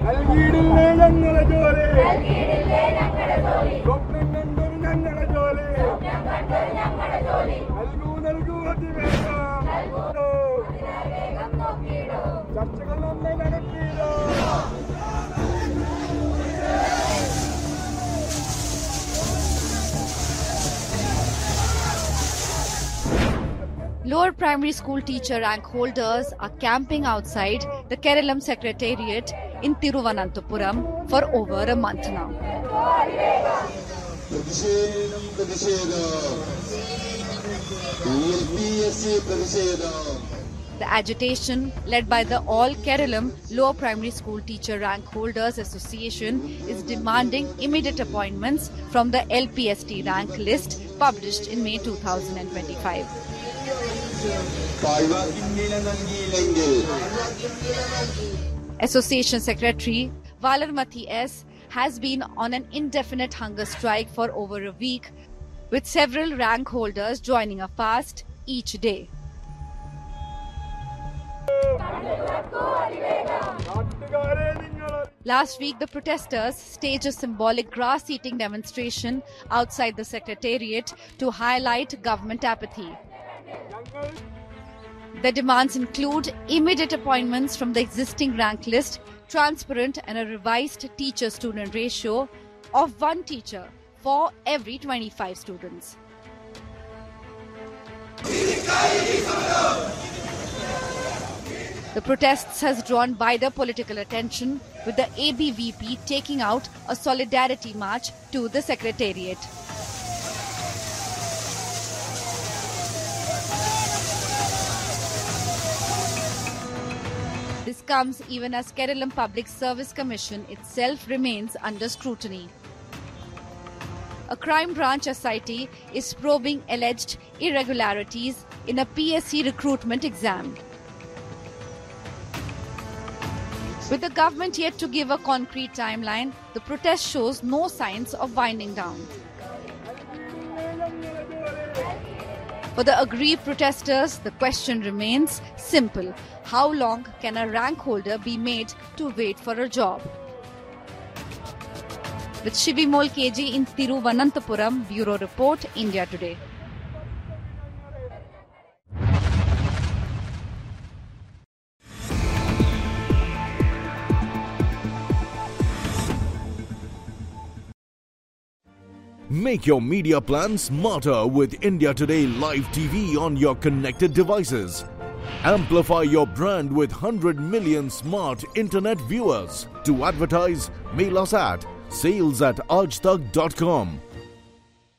നൽകിയിടില്ലേ ഞങ്ങളെ ജോലി സ്വപ്നം കണ്ടൊരു ഞങ്ങളെ ജോലി നൽകൂ അതിവേഗം ചർച്ചകൾ നമ്മെ നടത്തിയില്ലോ. Lower primary school teacher rank holders are camping outside the Kerala Secretariat in Thiruvananthapuram for over a month now. The agitation, led by the All Keralam Lower Primary School Teacher Rank Holders Association, is demanding immediate appointments from the LPST rank list published in May 2025. Association Secretary Valarmati S. has been on an indefinite hunger strike for over a week, with several rank holders joining a fast each day. Last week, the protesters staged a symbolic grass-eating demonstration outside the Secretariat to highlight government apathy. The demands include immediate appointments from the existing rank list, transparent and a revised teacher-student ratio of 1 teacher for every 25 students. The protests has drawn wider political attention, with the ABVP taking out a solidarity march to the Secretariat. This comes even as Kerala Public Service Commission itself remains under scrutiny. A crime branch SIT is probing alleged irregularities in a PSC recruitment exam. With the government yet to give a concrete timeline, the protest shows no signs of winding down. For the aggrieved protesters, the question remains simple: how long can a rank holder be made to wait for a job? With Shivimol KG in Thiruvananthapuram, Bureau Report, India Today. Make your media plan smarter with India Today Live TV on your connected devices. Amplify your brand with 100 million smart internet viewers. To advertise, mail us at sales@aajtak.com.